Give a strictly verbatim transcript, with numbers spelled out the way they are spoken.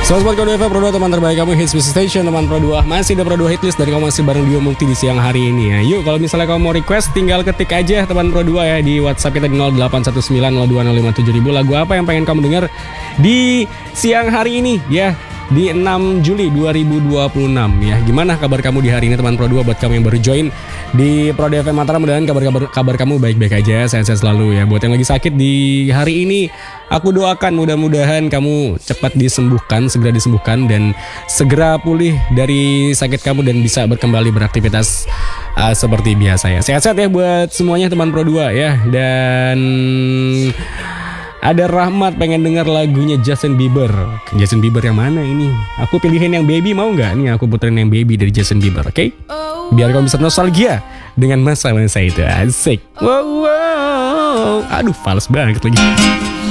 Selamat buat Pro dua F M, Pro dua teman terbaik kamu, Hits Music Station, teman Pro dua. Masih ada Pro dua Hitlist dan kamu masih bareng Dio Mukti di siang hari ini ya. Yuk, kalau misalnya kamu mau request, tinggal ketik aja teman Pro dua ya di WhatsApp kita di nol delapan satu sembilan nol dua nol lima tujuh ribu. Lagu apa yang pengen kamu dengar di siang hari ini ya, di enam Juli dua ribu dua puluh enam ya. Gimana kabar kamu di hari ini teman Pro dua? Buat kamu yang baru join di Pro dua F M Mataram, mudah-mudahan kabar-kabar kabar kamu baik-baik aja, sehat-sehat selalu ya. Buat yang lagi sakit di hari ini, aku doakan mudah-mudahan kamu cepat disembuhkan, segera disembuhkan dan segera pulih dari sakit kamu dan bisa berkembali beraktivitas uh, seperti biasa ya. Sehat-sehat ya buat semuanya teman Pro dua ya. Dan ada Rahmat pengen denger lagunya Justin Bieber. Justin Bieber yang mana ini? Aku pilihin yang Baby, mau nggak? Nih aku puterin yang Baby dari Justin Bieber, oke? Okay? Biar kamu bisa nostalgia dengan masa-masa itu. Asik. Wow, wow. Aduh, fals banget lagi.